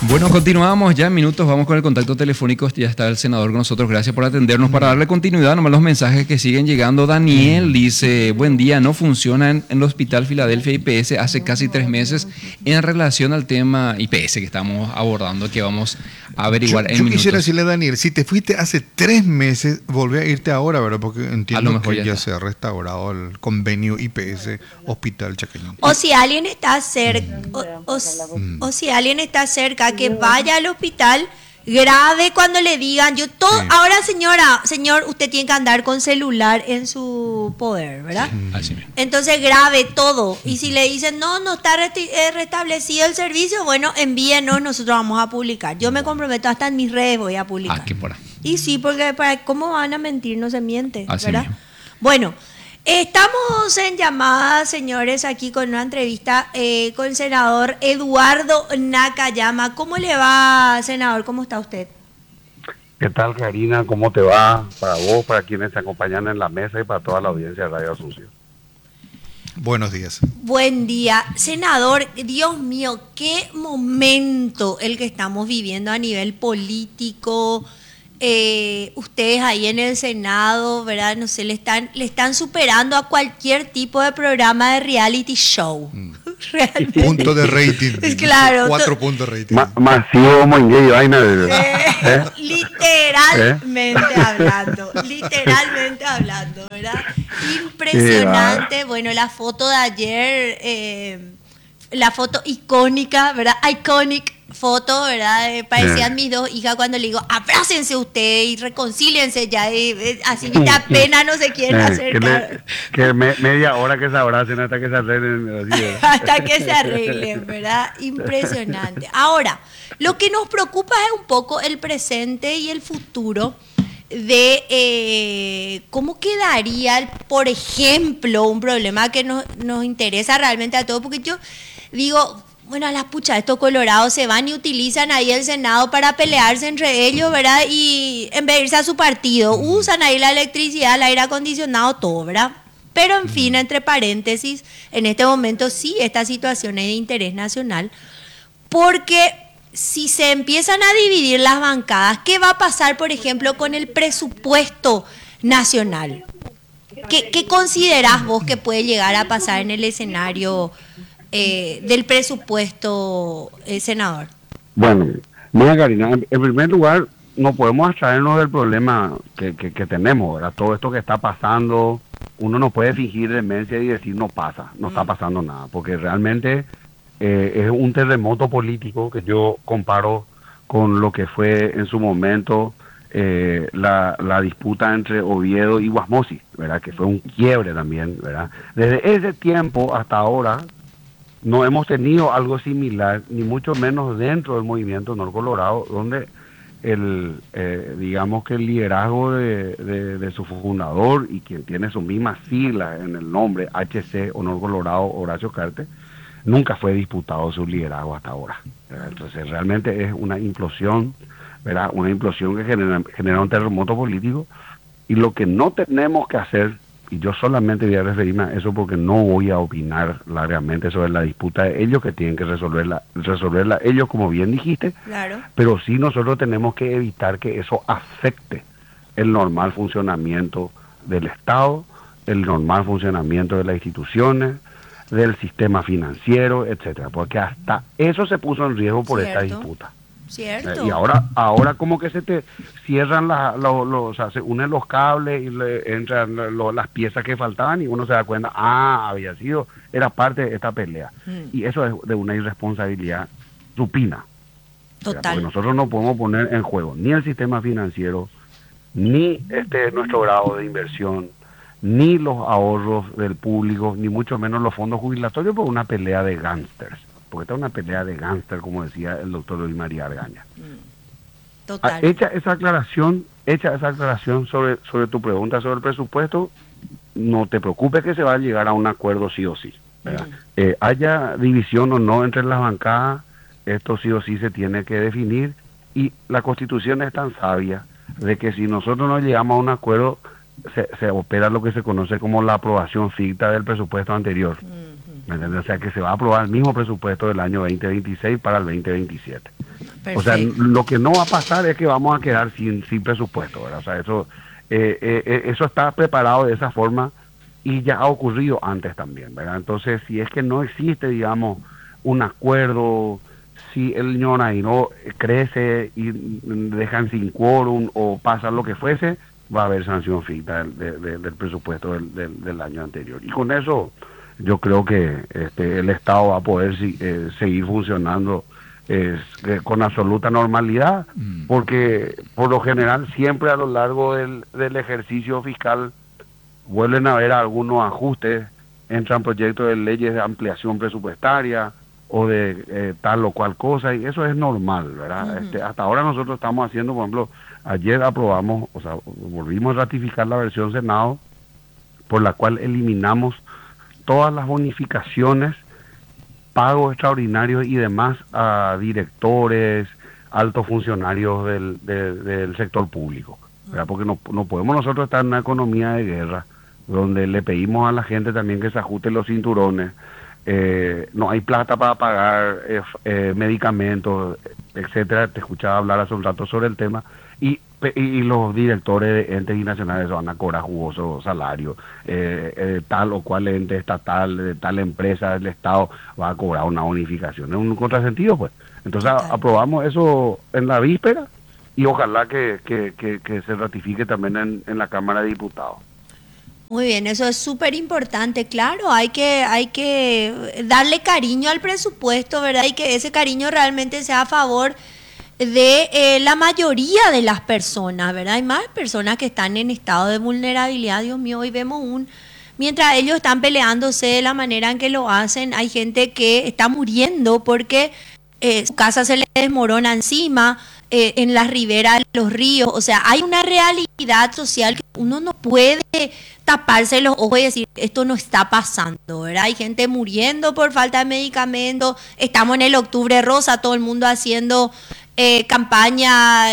Bueno, continuamos ya en minutos, vamos con el contacto telefónico, ya está el senador con nosotros, gracias por atendernos. Para darle continuidad, nomás los mensajes que siguen llegando. Daniel dice, buen día, no funciona en el Hospital Filadelfia IPS hace casi 3 meses en relación al tema IPS que estamos abordando, que vamos a averiguar en minutos. Yo quisiera decirle a Daniel, si te fuiste hace 3 meses, volví a irte ahora, ¿verdad? Porque entiendo que ya se ha restaurado el convenio IPS Hospital Chaqueño. O si alguien está cerca, o si alguien está cerca, que vaya al hospital, grave cuando le digan, yo todo, sí. Ahora señor, usted tiene que andar con celular en su poder, ¿verdad? Sí, así mismo. Entonces grave todo. Y si le dicen, no está restablecido el servicio, bueno, envíenos, nosotros vamos a publicar. Yo me comprometo, hasta en mis redes voy a publicar. ¿Qué por ahí? Y sí, porque ¿cómo van a mentir? No se miente, así ¿verdad? Mismo. Bueno, estamos en llamada, señores, aquí con una entrevista con el senador Eduardo Nakayama. ¿Cómo le va, senador? ¿Cómo está usted? ¿Qué tal, Karina? ¿Cómo te va? Para vos, para quienes te acompañan en la mesa y para toda la audiencia de Radio Asunción. Buenos días. Buen día. Senador, Dios mío, qué momento el que estamos viviendo a nivel político. Ustedes ahí en el Senado, ¿verdad? No sé, le están superando a cualquier tipo de programa de reality show. Realmente. Punto de rating. Claro. 4 puntos de rating. Masivo, Monguey, vaina. Literalmente hablando, ¿verdad? Impresionante. Bueno, la foto de ayer, la foto icónica, ¿verdad? Iconic foto, ¿verdad? Parecían mis 2 hijas cuando le digo, abrácense ustedes y reconcíliense ya, así ni da pena, no se quieren acercar. Media hora que se abracen hasta que se arreglen. Hasta que se arreglen, ¿verdad? Impresionante. Ahora, lo que nos preocupa es un poco el presente y el futuro de cómo quedaría, por ejemplo, un problema que nos interesa realmente a todos, porque yo digo, bueno, a las puchas, estos colorados se van y utilizan ahí el Senado para pelearse entre ellos, ¿verdad? Y en vez de irse a su partido, usan ahí la electricidad, el aire acondicionado, todo, ¿verdad? Pero en fin, entre paréntesis, en este momento sí, esta situación es de interés nacional, porque si se empiezan a dividir las bancadas, ¿qué va a pasar, por ejemplo, con el presupuesto nacional? ¿Qué considerás vos que puede llegar a pasar en el escenario del presupuesto, senador? Bueno, mira, Karina, en primer lugar, no podemos abstraernos del problema que tenemos, ¿verdad? Todo esto que está pasando, uno no puede fingir demencia y decir no está pasando nada, porque realmente es un terremoto político que yo comparo con lo que fue en su momento la disputa entre Oviedo y Guasmosi, ¿verdad? Que fue un quiebre también, ¿verdad? Desde ese tiempo hasta ahora no hemos tenido algo similar, ni mucho menos dentro del movimiento Honor Colorado, donde digamos que el liderazgo de su fundador y quien tiene sus mismas siglas en el nombre, HC, Honor Colorado, Horacio Cartes, nunca fue disputado su liderazgo hasta ahora, ¿verdad? Entonces realmente es una implosión, ¿verdad? Una implosión que genera un terremoto político, y lo que no tenemos que hacer, y yo solamente voy a referirme a eso porque no voy a opinar largamente sobre la disputa de ellos, que tienen que resolverla ellos, como bien dijiste, claro. Pero sí nosotros tenemos que evitar que eso afecte el normal funcionamiento del Estado, el normal funcionamiento de las instituciones, del sistema financiero, etcétera, porque hasta eso se puso en riesgo por esta disputa. Cierto. Y ahora como que se te cierran o sea, se unen los cables y entran las piezas que faltaban y uno se da cuenta, era parte de esta pelea. Y eso es de una irresponsabilidad supina. Total. Porque nosotros no podemos poner en juego ni el sistema financiero, ni nuestro grado de inversión, ni los ahorros del público, ni mucho menos los fondos jubilatorios por una pelea de gángsters. Porque esta es una pelea de gángster, como decía el doctor Luis María Argaña. Total. Hecha esa aclaración sobre tu pregunta sobre el presupuesto, no te preocupes que se va a llegar a un acuerdo sí o sí, ¿verdad? Haya división o no entre las bancadas, esto sí o sí se tiene que definir, y la Constitución es tan sabia de que si nosotros no llegamos a un acuerdo, se opera lo que se conoce como la aprobación ficta del presupuesto anterior. ¿Me entiendes? O sea que se va a aprobar el mismo presupuesto del año 2026 para el 2027. O sea, lo que no va a pasar es que vamos a quedar sin presupuesto, ¿verdad? O sea, eso está preparado de esa forma y ya ha ocurrido antes también, ¿verdad? Entonces, si es que no existe, digamos, un acuerdo, si el ñoraíno crece y dejan sin quórum o pasa lo que fuese, va a haber sanción ficta del presupuesto del año anterior. Y con eso yo creo que el Estado va a poder seguir funcionando con absoluta normalidad, porque por lo general siempre a lo largo del ejercicio fiscal vuelven a haber algunos ajustes, entran proyectos de leyes de ampliación presupuestaria o de tal o cual cosa, y eso es normal, ¿verdad? Hasta ahora nosotros estamos haciendo, por ejemplo, ayer aprobamos, o sea, volvimos a ratificar la versión Senado, por la cual eliminamos todas las bonificaciones, pagos extraordinarios y demás a directores, altos funcionarios del sector público, ¿verdad? Porque no podemos nosotros estar en una economía de guerra, donde le pedimos a la gente también que se ajusten los cinturones, no hay plata para pagar medicamentos, etcétera. Te escuchaba hablar hace un rato sobre el tema, y los directores de entes nacionales van a cobrar jugosos salarios, tal o cual ente estatal, de tal empresa del Estado va a cobrar una bonificación. Es un contrasentido, pues. Entonces aprobamos eso en la víspera y ojalá que se ratifique también en la Cámara de Diputados. Muy bien, eso es súper importante, claro, hay que darle cariño al presupuesto, ¿verdad? Y que ese cariño realmente sea a favor de la mayoría de las personas, ¿verdad? Hay más personas que están en estado de vulnerabilidad, Dios mío, hoy vemos mientras ellos están peleándose de la manera en que lo hacen, hay gente que está muriendo porque su casa se le desmorona encima, en las riberas de los ríos, o sea, hay una realidad social que uno no puede taparse los ojos y decir, esto no está pasando, ¿verdad? Hay gente muriendo por falta de medicamentos, estamos en el octubre rosa, todo el mundo haciendo campaña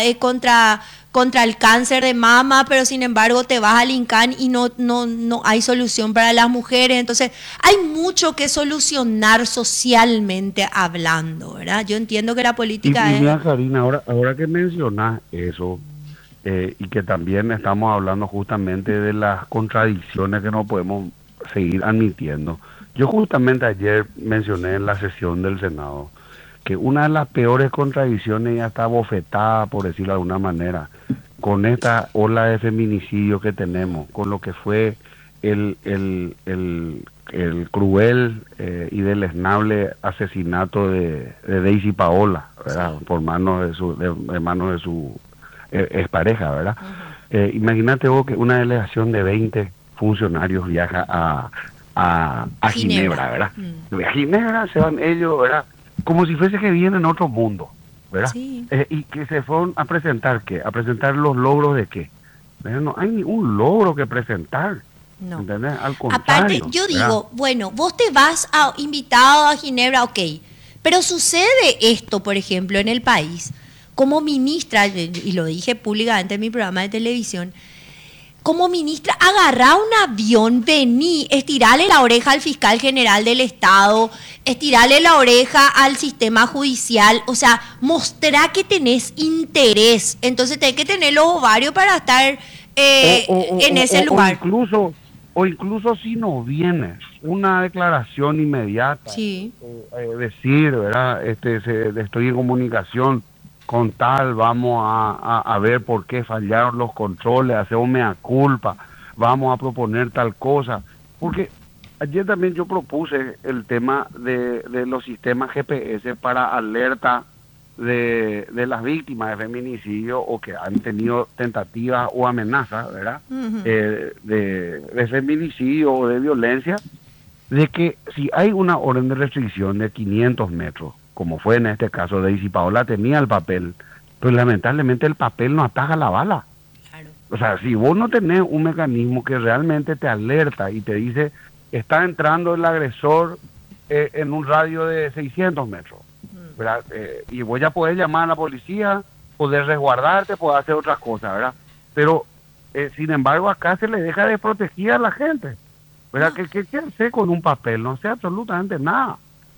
contra el cáncer de mama, pero sin embargo te vas al INCAN y no hay solución para las mujeres. Entonces hay mucho que solucionar socialmente hablando, ¿verdad? Yo entiendo que la política es... Mira, Karina, ahora que mencionas eso, y que también estamos hablando justamente de las contradicciones que no podemos seguir admitiendo. Yo justamente ayer mencioné en la sesión del Senado que una de las peores contradicciones ya está bofetada, por decirlo de alguna manera, con esta ola de feminicidio que tenemos, con lo que fue el cruel y deleznable asesinato de Daisy Paola, ¿verdad? Por manos de su expareja, ¿verdad? Imagínate vos que una delegación de 20 funcionarios viaja a Ginebra, ¿verdad? A Ginebra se van ellos, ¿verdad? Como si fuese que vienen en otro mundo, ¿verdad? Sí. Y que se fueron a presentar, ¿qué? A presentar los logros de qué. No hay ningún logro que presentar. No. ¿Entendés? Al contrario. Aparte, yo digo, bueno, vos te vas invitado a Ginebra, ok, pero sucede esto, por ejemplo, en el país, como ministra, y lo dije públicamente en mi programa de televisión, como ministra, agarrá un avión, vení, estirale la oreja al fiscal general del Estado, estirale la oreja al sistema judicial, o sea, mostrá que tenés interés. Entonces tenés que tener los ovarios para estar en ese lugar. O incluso si no vienes, una declaración inmediata, sí. Decir, ¿verdad? Estoy en comunicación con tal, vamos a ver por qué fallaron los controles, hacer un mea culpa, vamos a proponer tal cosa. Porque ayer también yo propuse el tema de los sistemas GPS para alerta de las víctimas de feminicidio o que han tenido tentativas o amenazas, ¿verdad? Uh-huh. De feminicidio o de violencia, de que si hay una orden de restricción de 500 metros, como fue en este caso, Daisy Paola tenía el papel, pero lamentablemente el papel no ataja la bala. Claro. O sea, si vos no tenés un mecanismo que realmente te alerta y te dice, está entrando el agresor en un radio de 600 metros, ¿verdad? Y vos ya podés llamar a la policía, podés resguardarte, podés hacer otras cosas, ¿verdad? Pero, sin embargo, acá se le deja de proteger a la gente, ¿verdad? ¿Qué hacer con un papel? No sé absolutamente nada.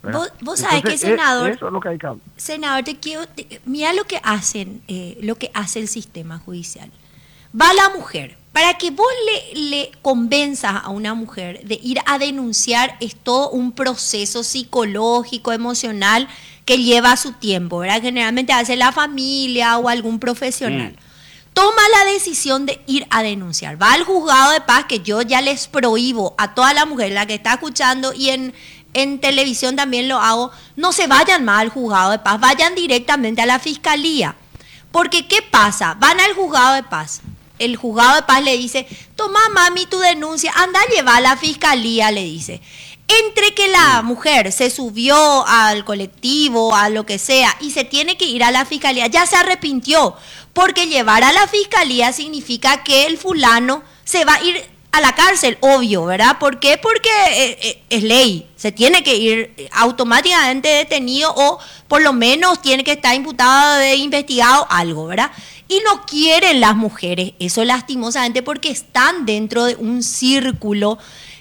Vos sabés que, senador, eso es lo que hay que... Senador, mira lo que hacen, lo que hace el sistema judicial. Va la mujer. Para que vos le convenzas a una mujer de ir a denunciar, es todo un proceso psicológico, emocional, que lleva su tiempo, ¿verdad? Generalmente hace la familia o algún profesional. Toma la decisión de ir a denunciar. Va al juzgado de paz, que yo ya les prohíbo a toda la mujer, la que está escuchando, y en televisión también lo hago, no se vayan más al juzgado de paz, vayan directamente a la fiscalía. Porque, ¿qué pasa? Van al juzgado de paz. El juzgado de paz le dice, toma, mami, tu denuncia, anda a llevar a la fiscalía, le dice. Entre que la mujer se subió al colectivo, a lo que sea, y se tiene que ir a la fiscalía, ya se arrepintió, porque llevar a la fiscalía significa que el fulano se va a ir a la cárcel, obvio, ¿verdad? ¿Por qué? Porque es ley, se tiene que ir automáticamente detenido, o por lo menos tiene que estar imputado, investigado, algo, ¿verdad? Y no quieren las mujeres eso, lastimosamente, porque están dentro de un círculo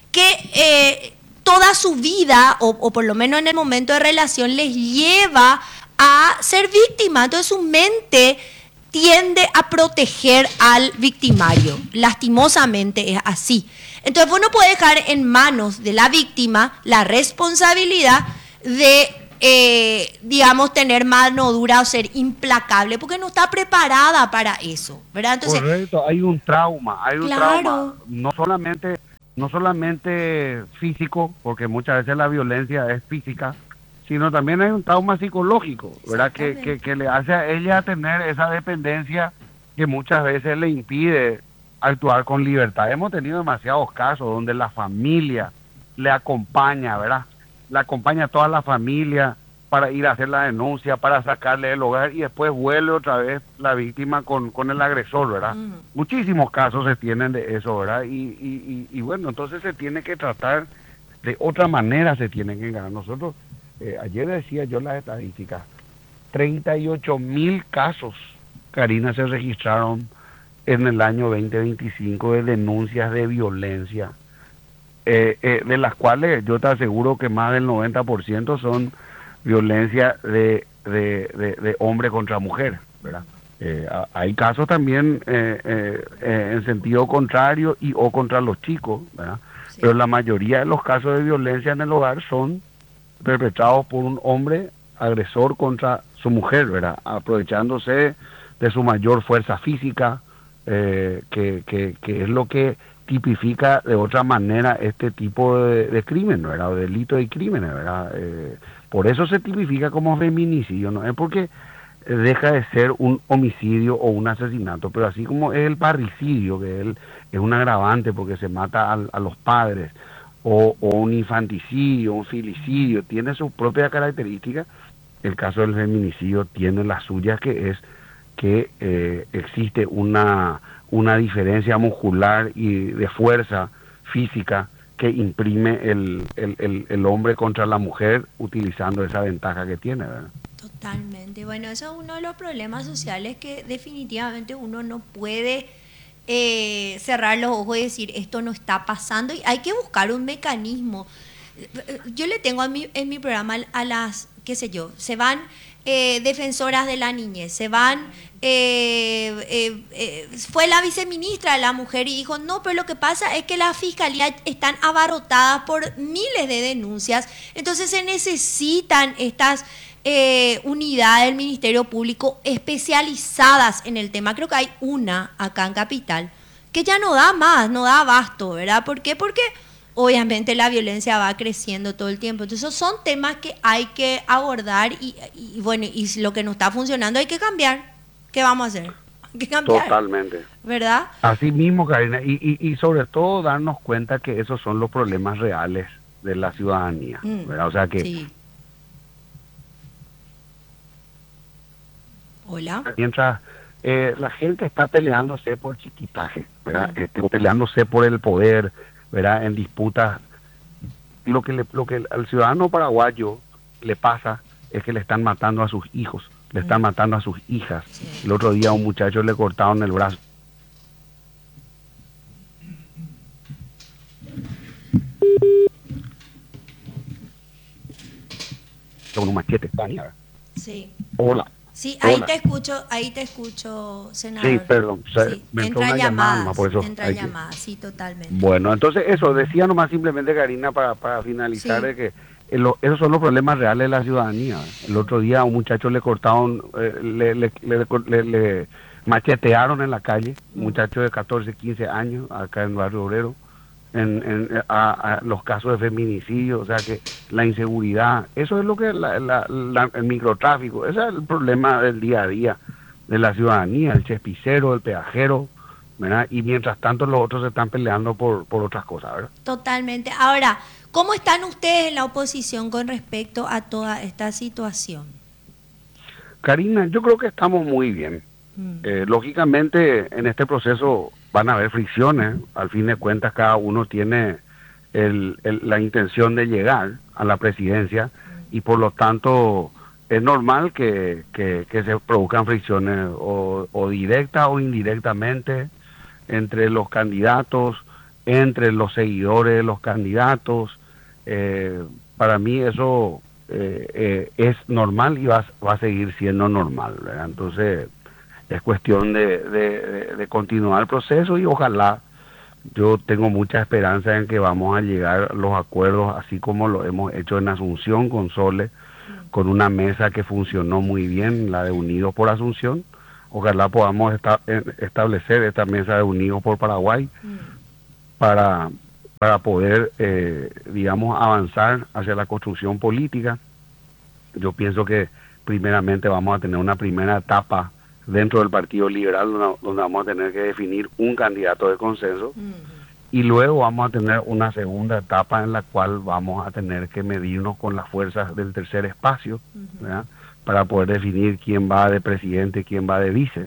que toda su vida, o por lo menos en el momento de relación, les lleva a ser víctimas. Entonces su mente tiende a proteger al victimario. Lastimosamente es así. Entonces vos no podés dejar en manos de la víctima la responsabilidad de digamos, tener mano dura o ser implacable, porque no está preparada para eso, ¿verdad? Entonces, correcto, hay un trauma, trauma, no solamente físico, porque muchas veces la violencia es física, sino también hay un trauma psicológico, ¿verdad? Que le hace a ella tener esa dependencia que muchas veces le impide actuar con libertad. Hemos tenido demasiados casos donde la familia le acompaña, ¿verdad? La acompaña a toda la familia para ir a hacer la denuncia, para sacarle del hogar, y después vuelve otra vez la víctima con el agresor, ¿verdad? Muchísimos casos se tienen de eso, ¿verdad? Y bueno, entonces se tiene que tratar de otra manera, se tienen que ganar. Nosotros, ayer decía yo las estadísticas, 38,000 casos, Karina, se registraron en el año 2025 de denuncias de violencia, de las cuales yo te aseguro que más del 90% son violencia de hombre contra mujer, ¿verdad? Hay casos también en sentido contrario o contra los chicos, ¿verdad? Sí. Pero la mayoría de los casos de violencia en el hogar son perpetrados por un hombre agresor contra su mujer, ¿verdad? Aprovechándose de su mayor fuerza física, que es lo que tipifica de otra manera este tipo de crimen, ¿verdad? O delito y crímenes, ¿verdad? Por eso se tipifica como feminicidio, no es porque deja de ser un homicidio o un asesinato, pero así como es el parricidio, que es un agravante porque se mata a los padres, o un infanticidio, un filicidio, tiene sus propias características. El caso del feminicidio tiene las suyas, que es que existe una diferencia muscular y de fuerza física que imprime el hombre contra la mujer, utilizando esa ventaja que tiene, ¿verdad? Totalmente. Bueno, eso es uno de los problemas sociales que definitivamente uno no puede cerrar los ojos y decir esto no está pasando, y hay que buscar un mecanismo. Yo le tengo en mi programa a las, qué sé yo, se van defensoras de la niñez, se van, fue la viceministra de la mujer y dijo, no, pero lo que pasa es que las fiscalías están abarrotadas por miles de denuncias, entonces se necesitan estas unidades del Ministerio Público especializadas en el tema. Creo que hay una acá en Capital que ya no da más, no da abasto, ¿verdad? ¿Por qué? Porque obviamente la violencia va creciendo todo el tiempo. Entonces esos son temas que hay que abordar y bueno, y lo que no está funcionando hay que cambiar. ¿Qué vamos a hacer? Hay que cambiar. Totalmente. ¿Verdad? Así mismo, Karina, y sobre todo darnos cuenta que esos son los problemas reales de la ciudadanía, ¿verdad? O sea que... Sí. Hola. Mientras la gente está peleándose por chiquitaje, ¿verdad? Peleándose por el poder, ¿verdad? En disputas, lo que al ciudadano paraguayo le pasa es que le están matando a sus hijos, le están matando a sus hijas. Sí. El otro día a un muchacho le cortaron el brazo. con un machete. Tania. Sí. Hola. Sí, Hola. ahí te escucho, senador. Sí, perdón. Sí, Me entró una llamada, por eso. Entra llamadas, sí, totalmente. Bueno, entonces eso, decía nomás simplemente, Karina, para finalizar, Sí. de que esos son los problemas reales de la ciudadanía. El otro día a un muchacho le cortaron, le machetearon en la calle, un muchacho de 14, 15 años, acá en Barrio Obrero, a los casos de feminicidio, o sea que la inseguridad, eso es lo que el microtráfico, ese es el problema del día a día de la ciudadanía, el chespicero, el peajero, ¿verdad? Y mientras tanto los otros se están peleando por otras cosas, ¿verdad? Totalmente. Ahora, ¿cómo están ustedes en la oposición con respecto a toda esta situación? Karina, yo creo que estamos muy bien. Lógicamente, en este proceso van a haber fricciones. Al fin de cuentas, cada uno tiene la intención de llegar a la presidencia y por lo tanto es normal que se produzcan fricciones o directas o indirectamente entre los candidatos, entre los seguidores de los candidatos. Para mí eso es normal y va a seguir siendo normal, ¿verdad? Entonces es cuestión de continuar el proceso y ojalá, yo tengo mucha esperanza en que vamos a llegar a los acuerdos así como lo hemos hecho en Asunción con Sole, con una mesa que funcionó muy bien, la de Unidos por Asunción. Ojalá podamos establecer esta mesa de Unidos por Paraguay para poder, digamos, avanzar hacia la construcción política. Yo pienso que primeramente vamos a tener una primera etapa dentro del Partido Liberal donde vamos a tener que definir un candidato de consenso y luego vamos a tener una segunda etapa en la cual vamos a tener que medirnos con las fuerzas del tercer espacio, ¿verdad? Para poder definir quién va de presidente y quién va de vice.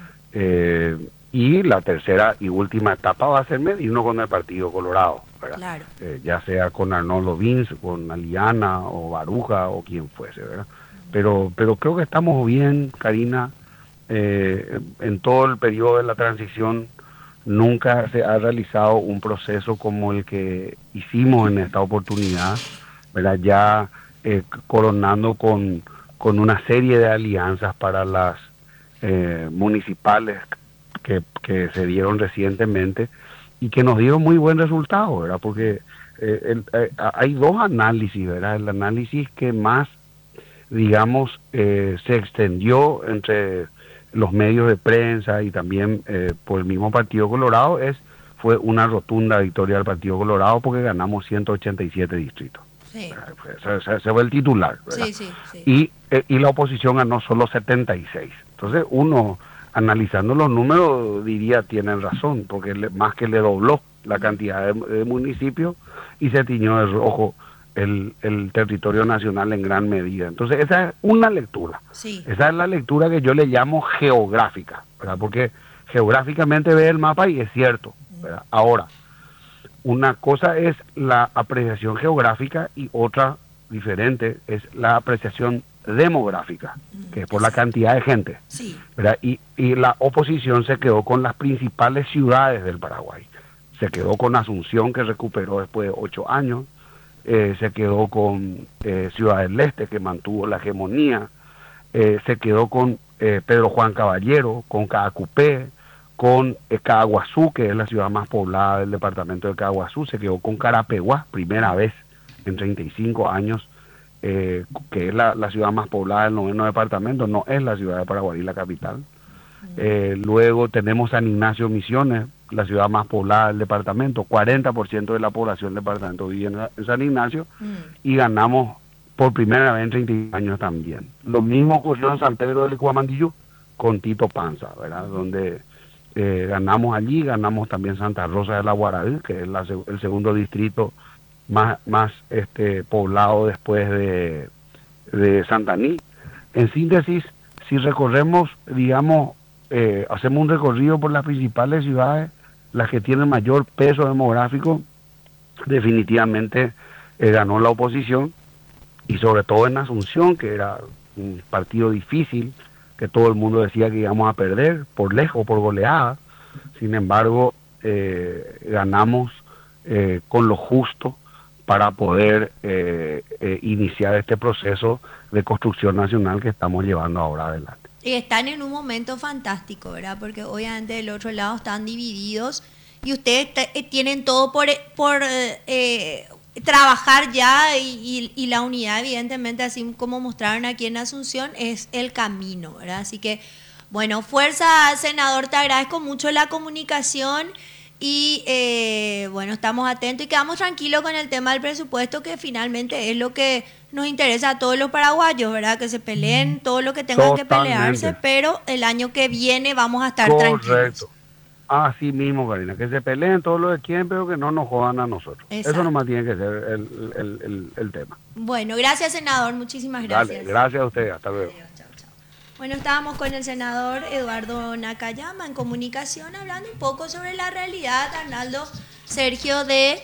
Y la tercera y última etapa va a ser medirnos con el Partido Colorado, ¿verdad? Claro. Ya sea con Arnoldo Vince, con Aliana o Baruja o quien fuese, ¿verdad? Pero creo que estamos bien, Karina. En todo el periodo de la transición nunca se ha realizado un proceso como el que hicimos en esta oportunidad, ¿verdad? Ya coronando con una serie de alianzas para las municipales que se dieron recientemente y que nos dieron muy buen resultado, ¿verdad? Porque hay dos análisis, ¿verdad? El análisis que más, digamos, se extendió entre los medios de prensa y también por el mismo Partido Colorado fue una rotunda victoria del Partido Colorado porque ganamos 187 distritos. Sí. Ese fue el titular, ¿verdad? Sí. Y la oposición ganó solo 76. Entonces uno, analizando los números, diría tienen razón, porque más que le dobló la cantidad de municipios y se tiñó de rojo el territorio nacional en gran medida. Entonces esa es una lectura. Sí. Esa es la lectura que yo le llamo geográfica, ¿verdad? Porque geográficamente ve el mapa y es cierto, ¿verdad? Ahora, una cosa es la apreciación geográfica y otra diferente es la apreciación demográfica, que es por la cantidad de gente, sí, ¿verdad? Y la oposición se quedó con las principales ciudades del Paraguay. Se quedó con Asunción, que recuperó después de 8 años, se quedó con Ciudad del Este, que mantuvo la hegemonía, se quedó con Pedro Juan Caballero, con Caacupé, con Caaguazú, que es la ciudad más poblada del departamento de Caaguazú, se quedó con Carapeguá, primera vez en 35 años, que es la ciudad más poblada del 9º departamento, no es la ciudad de Paraguarí, la capital. Luego tenemos San Ignacio Misiones, la ciudad más poblada del departamento, 40% de la población del departamento vive en San Ignacio, y ganamos por primera vez en 30 años también. Lo mismo ocurrió en San Pedro del Cuamandillú con Tito Panza, ¿verdad? Donde ganamos allí, ganamos también Santa Rosa de la Guaraí, que es el segundo distrito más poblado después de Santaní. En síntesis, si recorremos, digamos, hacemos un recorrido por las principales ciudades, las que tienen mayor peso demográfico, definitivamente ganó la oposición, y sobre todo en Asunción, que era un partido difícil, que todo el mundo decía que íbamos a perder, por lejos, por goleada. Sin embargo, ganamos con lo justo para poder iniciar este proceso de construcción nacional que estamos llevando ahora adelante. Y están en un momento fantástico, ¿verdad? Porque obviamente del otro lado están divididos y ustedes tienen todo por trabajar ya y la unidad, evidentemente, así como mostraron aquí en Asunción, es el camino, ¿verdad? Así que, bueno, fuerza, senador, te agradezco mucho la comunicación y, bueno, estamos atentos y quedamos tranquilos con el tema del presupuesto, que finalmente es lo que nos interesa a todos los paraguayos, ¿verdad? Que se peleen todo lo que tengan que pelearse, pero el año que viene vamos a estar tranquilos. Correcto. Así mismo, Karina, que se peleen todo lo que quieren, pero que no nos jodan a nosotros. Exacto. Eso nomás tiene que ser el tema. Bueno, gracias, senador, muchísimas gracias. Dale, gracias a usted, hasta luego. Adiós, chao, chao. Bueno, estábamos con el senador Eduardo Nakayama en comunicación, hablando un poco sobre la realidad, Arnaldo, Sergio, de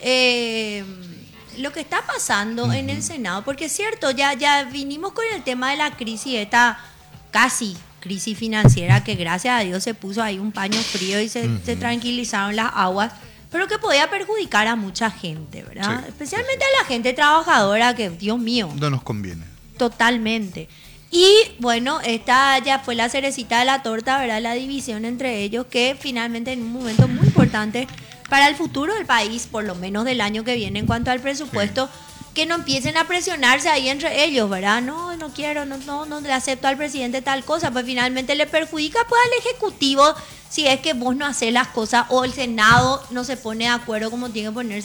lo que está pasando en el Senado, porque es cierto, ya vinimos con el tema de la crisis, esta casi crisis financiera, que gracias a Dios se puso ahí un paño frío y se tranquilizaron las aguas, pero que podía perjudicar a mucha gente, ¿verdad? Sí, especialmente a la gente trabajadora, que, Dios mío, no nos conviene. Totalmente. Y bueno, esta ya fue la cerecita de la torta, ¿verdad? La división entre ellos, que finalmente en un momento muy importante para el futuro del país, por lo menos del año que viene en cuanto al presupuesto, que no empiecen a presionarse ahí entre ellos, ¿verdad? No quiero, no le acepto al presidente tal cosa, pues finalmente le perjudica pues al Ejecutivo si es que vos no haces las cosas o el Senado no se pone de acuerdo como tiene que ponerse